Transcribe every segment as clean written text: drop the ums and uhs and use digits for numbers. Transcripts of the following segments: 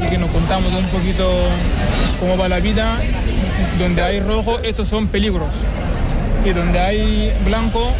que nos contamos un poquito cómo va la vida. Donde hay rojo, estos son peligros. Y donde hay blanco,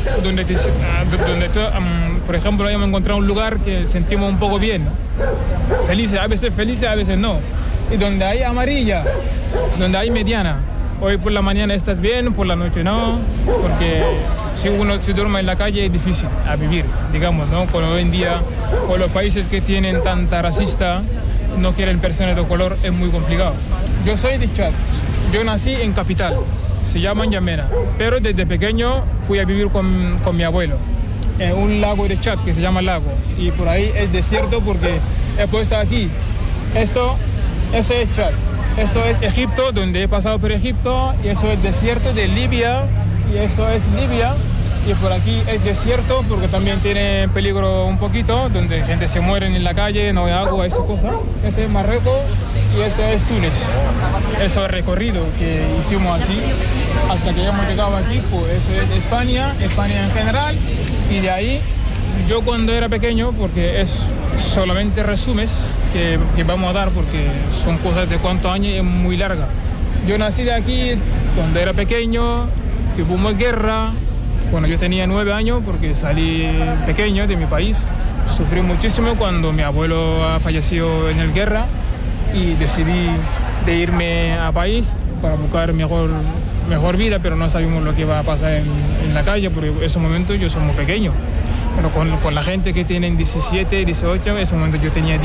por ejemplo, hemos encontrado un lugar que sentimos un poco bien. Felices, a veces no. Y donde hay amarilla, donde hay mediana. Hoy por la mañana estás bien, por la noche no, porque si uno se duerme en la calle es difícil a vivir, digamos, ¿no? Con hoy en día, con los países que tienen tanta racista, no quieren personas de color, es muy complicado. Yo soy de Chad, yo nací en capital, se llama N'Djamena, pero desde pequeño fui a vivir con mi abuelo en un lago de Chad que se llama Lago, y por ahí es desierto porque he puesto aquí, eso es Chad. Eso es Egipto, donde he pasado por Egipto, y eso es desierto de Libia, y eso es Libia, y por aquí es desierto porque también tiene peligro un poquito, donde gente se muere en la calle, no hay agua, esa cosa. Ese es Marruecos y eso es Túnez. Eso es recorrido que hicimos así, hasta que hemos llegado aquí, pues eso es España en general, y de ahí, yo cuando era pequeño, porque es solamente resúmenes que vamos a dar porque son cosas de cuántos años y es muy larga. Yo nací de aquí cuando era pequeño, tuvimos guerra, cuando yo tenía 9 años porque salí pequeño de mi país. Sufrí muchísimo cuando mi abuelo falleció en la guerra y decidí de irme a país para buscar mejor vida, pero no sabíamos lo que iba a pasar en la calle porque en ese momento yo soy muy pequeño. Pero con la gente que tienen 17, 18, en ese momento yo tenía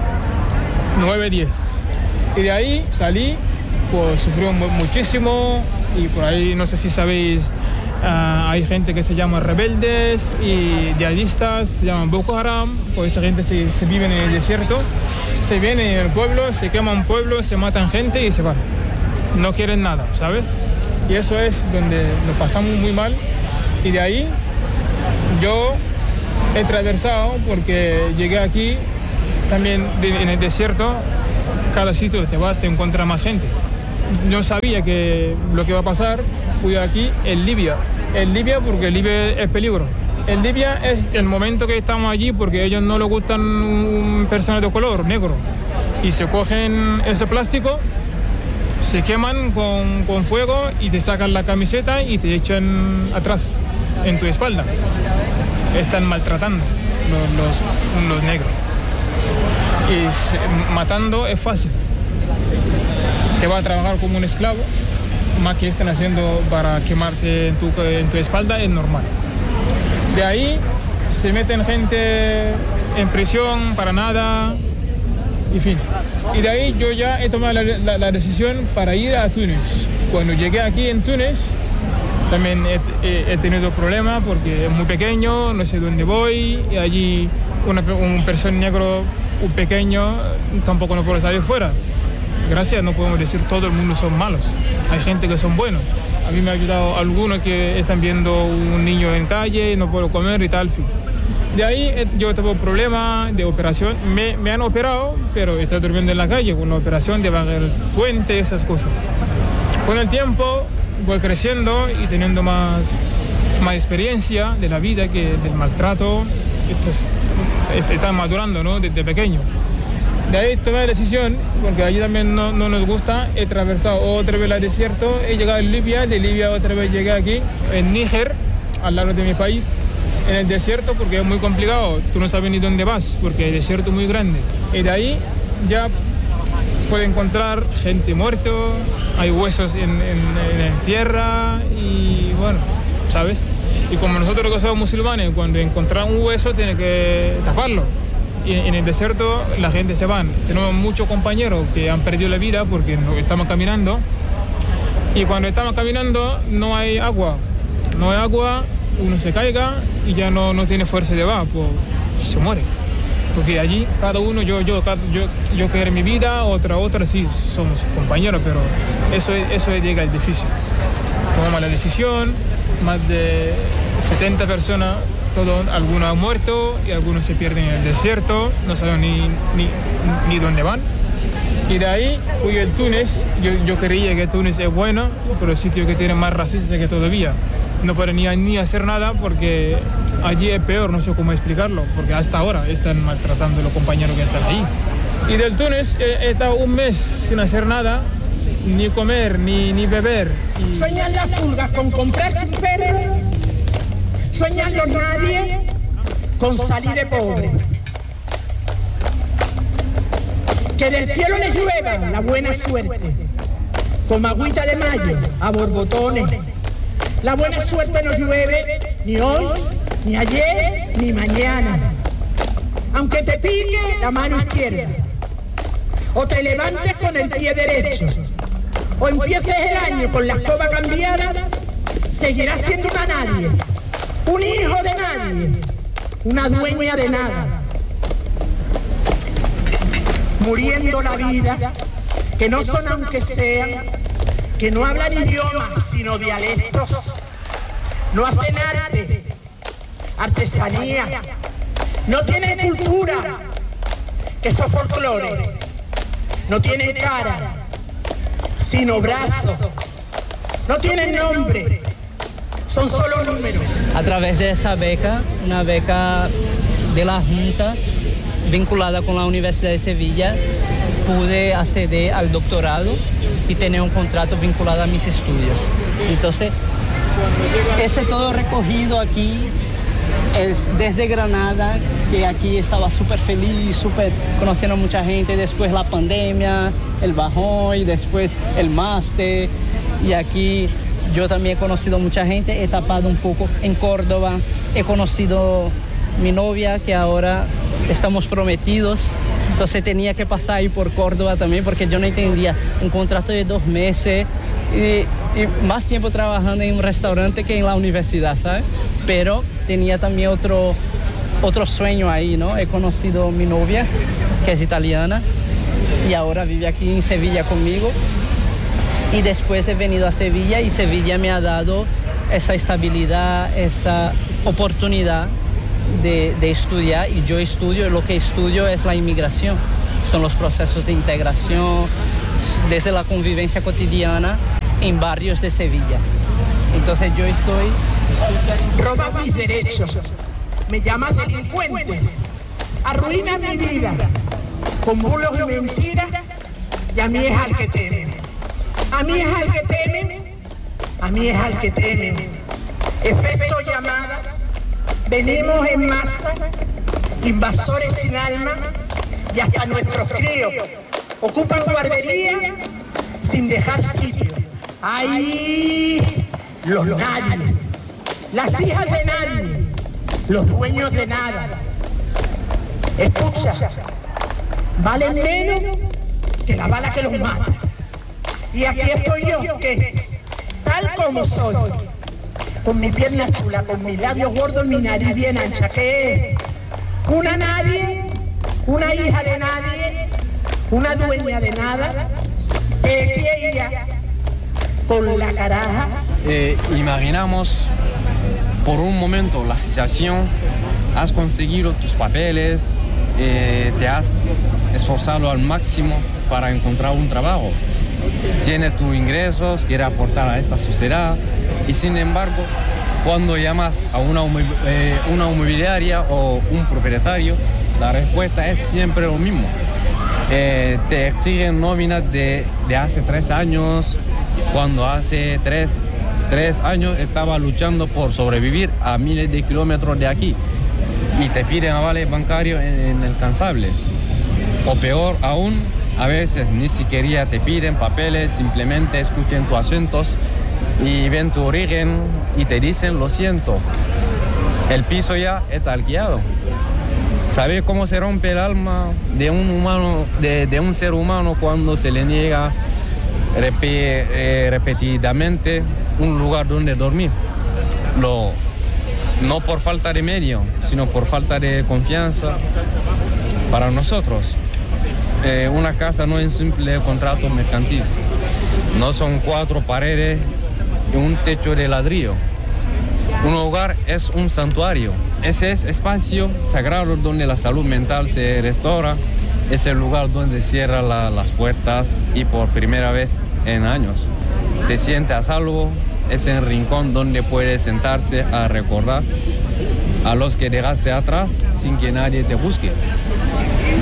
9, 10. Y de ahí salí, pues sufrí muchísimo, y por ahí no sé si sabéis, hay gente que se llama rebeldes y yihadistas, se llaman Boko Haram, pues esa gente se vive en el desierto, se vienen en el pueblo, se queman pueblos, se matan gente y se van. No quieren nada, ¿sabes? Y eso es donde nos pasamos muy mal, y de ahí yo he atravesado porque llegué aquí también en el desierto. Cada sitio que te vas te encuentras más gente. Yo sabía que lo que iba a pasar. Fui aquí en Libia porque Libia es peligro. En Libia es el momento que estamos allí porque a ellos no les gustan personas de color negro y se cogen ese plástico, se queman con fuego y te sacan la camiseta y te echan atrás en tu espalda. Están maltratando los negros. Y matando es fácil. Te va a trabajar como un esclavo, más que están haciendo para quemarte en tu espalda es normal. De ahí se meten gente en prisión para nada, en fin. Y de ahí yo ya he tomado la decisión para ir a Túnez. Cuando llegué aquí en Túnez, también he tenido problemas porque es muy pequeño, no sé dónde voy, y allí un persona negro, un pequeño, tampoco no puede salir fuera. Gracias, no podemos decir todo el mundo son malos, hay gente que son buenos. A mí me ha ayudado algunos que están viendo un niño en calle y no puedo comer y tal. De ahí yo tuve problemas de operación, me han operado, pero estoy durmiendo en la calle con la operación de bajar el puente, esas cosas. Con el tiempo voy creciendo y teniendo más experiencia de la vida que del maltrato. Está madurando, ¿no? Desde pequeño. De ahí tomé la decisión, porque allí también no nos gusta. He atravesado otra vez el desierto, he llegado a Libia, de Libia otra vez llegué aquí, en Níger, al lado de mi país, en el desierto, porque es muy complicado. Tú no sabes ni dónde vas, porque el desierto es muy grande. Y de ahí ya puedes encontrar gente muerta, hay huesos en tierra y bueno, ¿sabes? Y como nosotros que somos musulmanes, cuando encontramos un hueso tiene que taparlo. Y en el desierto la gente se va. Tenemos muchos compañeros que han perdido la vida porque estamos caminando. Y cuando estamos caminando no hay agua. No hay agua, uno se caiga y ya no tiene fuerza de va, pues se muere. Porque allí cada uno, yo quiero mi vida, otra, sí, somos compañeros, pero eso llega al difícil. Tomamos la decisión, más de 70 personas, algunos han muerto y algunos se pierden en el desierto, no saben ni dónde van. Y de ahí fui a Túnez. Yo creía que Túnez es bueno, pero el sitio que tiene más racistas que todavía. No pueden ni hacer nada porque allí es peor, no sé cómo explicarlo, porque hasta ahora están maltratando a los compañeros que están ahí. Y del Túnez he estado un mes sin hacer nada, ni comer, ni beber. Sueñan las pulgas con comprarse un perro, sueñan los nadie con salir de pobre. Que del cielo les llueva la buena suerte, como agüita de mayo a borbotones. La buena suerte no llueve ni hoy, ni ayer, ni mañana. Aunque te pique la mano izquierda, o te levantes con el pie derecho, o empieces el año con la escoba cambiada, seguirás siendo una nadie, un hijo de nadie, una dueña de nada. Muriendo la vida, que no son aunque sean, que no hablan idiomas sino dialectos, no hacen arte, artesanía, no tienen cultura, que son folclore, no tienen cara, sino brazos, no tienen nombre, son solo números. A través de esa beca, una beca de la Junta, vinculada con la Universidad de Sevilla, pude acceder al doctorado y tener un contrato vinculado a mis estudios. Entonces, ese todo recogido aquí es desde Granada, que aquí estaba súper feliz, súper conociendo a mucha gente, después la pandemia, el bajón y después el máster. Y aquí yo también he conocido mucha gente, he tapado un poco en Córdoba, he conocido mi novia, que ahora estamos prometidos, entonces tenía que pasar ahí por Córdoba también, porque yo no entendía un contrato de 2 meses y más tiempo trabajando en un restaurante que en la universidad, ¿sabes? Pero tenía también otro sueño ahí, ¿no? He conocido a mi novia, que es italiana, y ahora vive aquí en Sevilla conmigo. Y después he venido a Sevilla y Sevilla me ha dado esa estabilidad, esa oportunidad de estudiar, y yo estudio, lo que estudio es la inmigración, son los procesos de integración desde la convivencia cotidiana en barrios de Sevilla. Entonces yo estoy... Robas mis derechos, me llamas delincuente, arruinas mi vida con bulos y mentiras, y a mí es al que temen, a mí es al que temen, a mí es al que temen. Efecto llamada, venimos en masa, invasores sin alma, y hasta nuestros críos ocupan guardería sin dejar sitio. ¡Ay! Los nadie, las hijas de nadie, los dueños de nada. Escucha, valen menos que la bala que los mata. Y aquí estoy yo, que tal como soy, con mi pierna chula, con mis labios gordos y mi nariz bien ancha, que es una nadie, una hija de nadie, una dueña de nada, que ella con la caraja. Imaginamos por un momento la situación, has conseguido tus papeles, te has esforzado al máximo para encontrar un trabajo, tienes tus ingresos, quieres aportar a esta sociedad, y sin embargo, cuando llamas a una inmobiliaria o un propietario, la respuesta es siempre lo mismo. Te exigen nóminas de hace 3 años, cuando hace 3 años estaba luchando por sobrevivir a miles de kilómetros de aquí, y te piden avales bancarios inalcanzables. O peor aún, a veces ni siquiera te piden papeles, simplemente escuchan tus acentos y ven tu origen y te dicen: lo siento, el piso ya está alquilado. ¿Sabes cómo se rompe el alma de un humano, de un ser humano, cuando se le niega repetidamente un lugar donde dormir? No por falta de medio, sino por falta de confianza. Para nosotros, una casa no es un simple contrato mercantil, no son 4 paredes y un techo de ladrillo. Un hogar es un santuario, ese es espacio sagrado donde la salud mental se restaura, es el lugar donde cierra las puertas y por primera vez en años te sientes a salvo, es el rincón donde puedes sentarse a recordar a los que dejaste atrás sin que nadie te busque.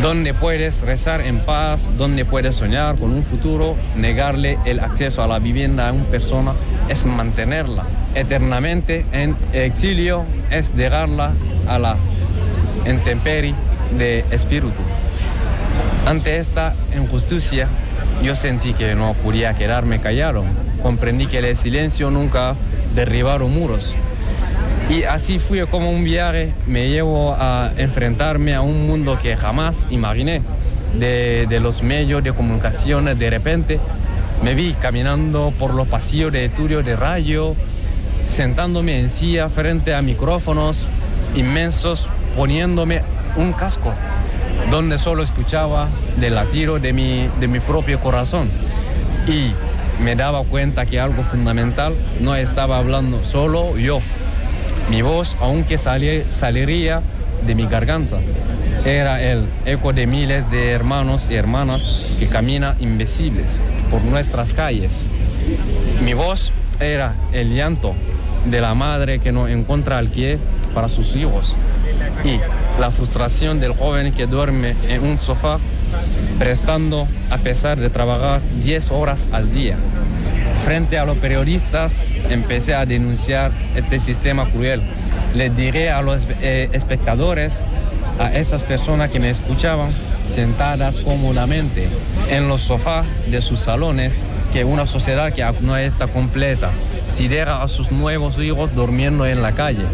donde puedes rezar en paz, donde puedes soñar con un futuro. Negarle el acceso a la vivienda a una persona es mantenerla eternamente en exilio, es dejarla a la intemperie de espíritu. Ante esta injusticia, yo sentí que no podía quedarme callado. Comprendí que el silencio nunca derribaron muros. Y así fue como un viaje me llevó a enfrentarme a un mundo que jamás imaginé. De los medios de comunicación, de repente me vi caminando por los pasillos de estudios de radio, sentándome en silla frente a micrófonos inmensos, poniéndome un casco, donde solo escuchaba el latido de mi propio corazón. Y me daba cuenta que algo fundamental, no estaba hablando solo yo. Mi voz, aunque saliría de mi garganta, era el eco de miles de hermanos y hermanas que caminan invisibles por nuestras calles. Mi voz era el llanto de la madre que no encuentra alquiler para sus hijos y la frustración del joven que duerme en un sofá prestando a pesar de trabajar 10 horas al día. Frente a los periodistas empecé a denunciar este sistema cruel. Les diré a los espectadores, a esas personas que me escuchaban, sentadas cómodamente en los sofás de sus salones, que una sociedad que no está completa, si deja a sus nuevos hijos durmiendo en la calle.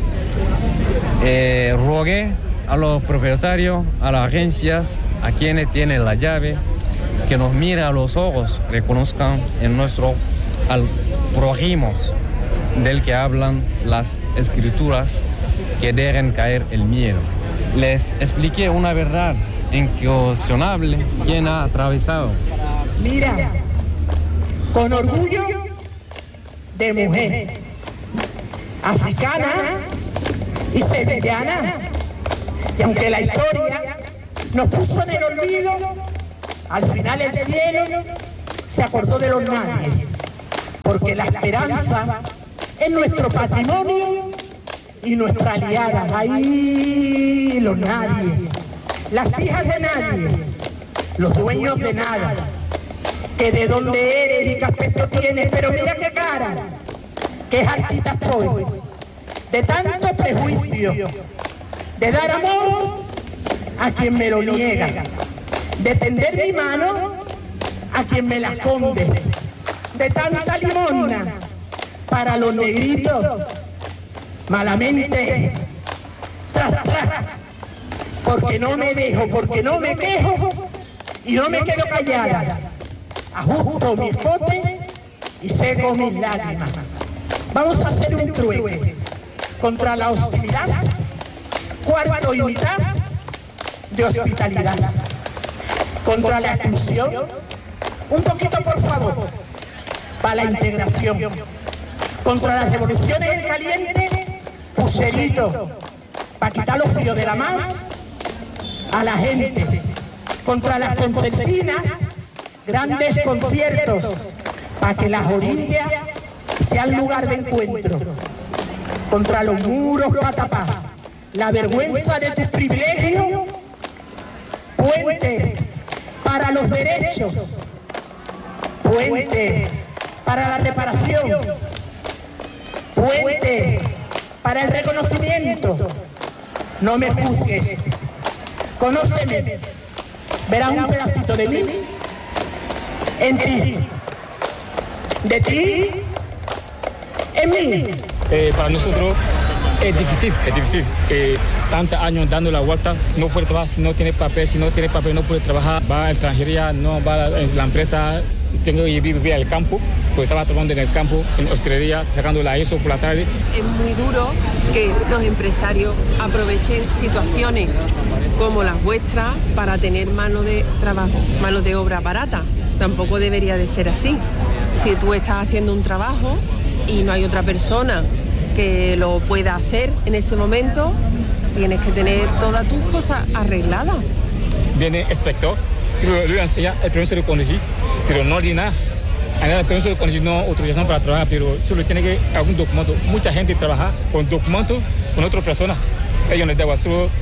Rogué a los propietarios, a las agencias, a quienes tienen la llave, que nos miren a los ojos, reconozcan en nuestro al prójimo del que hablan las escrituras, que dejen caer el miedo. Les expliqué una verdad incuestionable quien ha atravesado. Mira, con orgullo de mujer, africana y sevillana, y aunque la historia nos puso en el olvido, al final el cielo se acordó de los nadie, porque la esperanza es nuestro patrimonio y nuestra aliada. Ahí los nadie, las hijas de nadie, los dueños de nada, que de dónde eres y qué aspecto tienes, pero mira qué cara, qué altita estoy, de tanto prejuicio, de dar amor a quien me lo niega, de tender mi mano a quien me la esconde, de tanta limosna para los negritos, malamente, tras, porque no me dejo, porque no me quejo y no me quedo callada. Ajusto mi escote y seco mis lágrimas. Vamos a hacer un trueque contra la hostilidad, cuarto y mitad de hospitalidad, contra la exclusión, un poquito por favor, para la integración, contra las revoluciones en caliente, pucherito, para quitar los fríos de la mano a la gente, contra las concertinas, grandes conciertos, para que las orillas sean lugar de encuentro, contra los muros para tapar la vergüenza de tus privilegios, puente para los derechos, puente para la reparación, puente para el reconocimiento. No me juzgues, conóceme, verás un pedacito de mí en ti, de ti en mí. Para nosotros es difícil. Tantos años dando la vuelta, no puede trabajar si no tiene papel, no puede trabajar, va a extranjería, no va a la empresa, tengo que vivir al campo, porque estaba trabajando en el campo, en hostelería, sacando la ESO por la tarde. Es muy duro que los empresarios aprovechen situaciones como las vuestras para tener mano de trabajo, mano de obra barata. Tampoco debería de ser así. Si tú estás haciendo un trabajo y no hay otra persona que lo pueda hacer en ese momento, tienes que tener todas tus cosas arregladas. Viene el inspector, le enseña el permiso de conducir, pero no dice nada. El permiso de conducir no autorización para trabajar, pero solo tiene que algún documento. Mucha gente trabaja con documentos con otra persona. Ellos les dan solo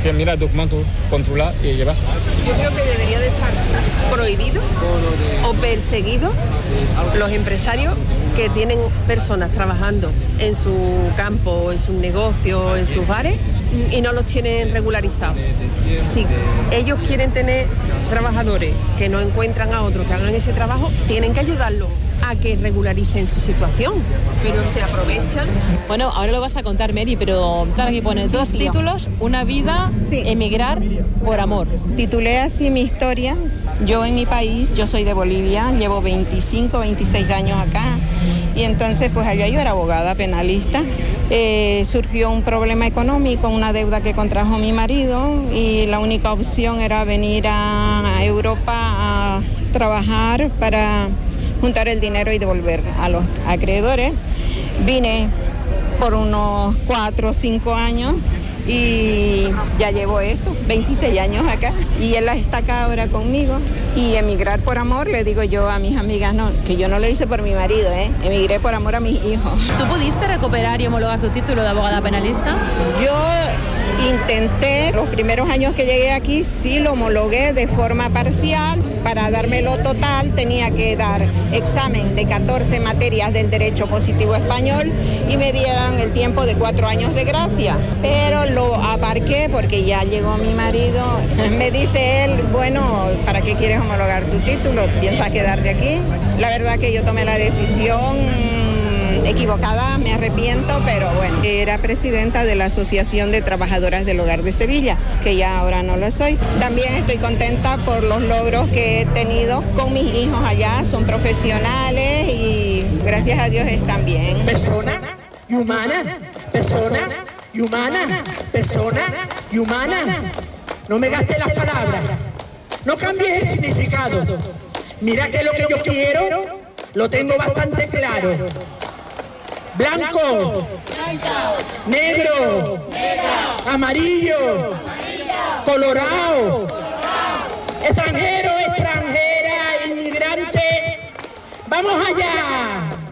se mira el documento, controla y lleva. Yo creo que debería de estar prohibido o perseguido los empresarios que tienen personas trabajando en su campo, en sus negocios, en sus bares y no los tienen regularizados. Si ellos quieren tener trabajadores que no encuentran a otros que hagan ese trabajo, tienen que ayudarlos a que regularicen su situación, pero se aprovechan. Bueno, ahora lo vas a contar, Mary, pero tal, aquí pone 2 títulos, una vida, emigrar por amor. Titulé así mi historia. Yo en mi país, yo soy de Bolivia, llevo 25, 26 años acá y entonces pues allá yo era abogada penalista. Surgió un problema económico, una deuda que contrajo mi marido y la única opción era venir a Europa a trabajar para juntar el dinero y devolver a los acreedores. Vine por unos 4 o 5 años y ya llevo esto, 26 años acá. Y él está acá ahora conmigo. Y emigrar por amor, le digo yo a mis amigas, no, que yo no lo hice por mi marido, emigré por amor a mis hijos. ¿Tú pudiste recuperar y homologar tu título de abogada penalista? Yo intenté, los primeros años que llegué aquí, sí lo homologué de forma parcial. Para dármelo total tenía que dar examen de 14 materias del derecho positivo español y me dieron el tiempo de 4 años de gracia. Pero lo aparqué porque ya llegó mi marido. Me dice él, bueno, ¿para qué quieres homologar tu título? ¿Piensas quedarte aquí? La verdad que yo tomé la decisión equivocada, me arrepiento, pero bueno. Era presidenta de la Asociación de Trabajadoras del Hogar de Sevilla, que ya ahora no lo soy. También estoy contenta por los logros que he tenido con mis hijos allá, son profesionales y gracias a Dios están bien. Persona y humana, persona y humana, persona y humana. No me gastes las palabras, no cambies el significado. Mira que lo que yo quiero lo tengo bastante claro. Blanco, negro, amarillo, colorado, extranjero, extranjera, inmigrante. Vamos allá.